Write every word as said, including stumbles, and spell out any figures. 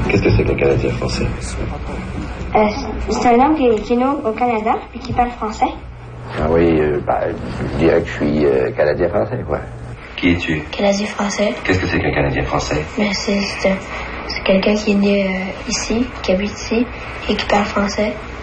Qu'est-ce que c'est qu'un Canadien français? Euh, c'est un homme qui, qui est né au Canada et qui parle français. Ah oui, euh, bah, je dirais que je suis euh, Canadien-Français, quoi. Qui es-tu? Canadien-Français. Qu'est-ce que c'est qu'un Canadien français? Mais c'est, c'est, c'est quelqu'un qui est né euh, ici, qui habite ici et qui parle français.